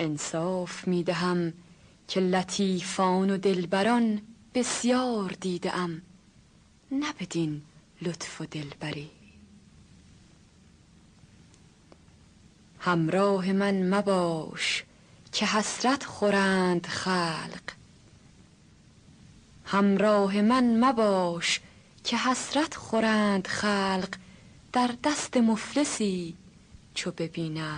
انصاف می دهم که لطیفان و دلبران بسیار دیده ام، نه بدین لطف و دلبری. همراه من مباش که حسرت خورند خلق، همراه من مباش که حسرت خورند خلق، در دست مفلسی چو ببینند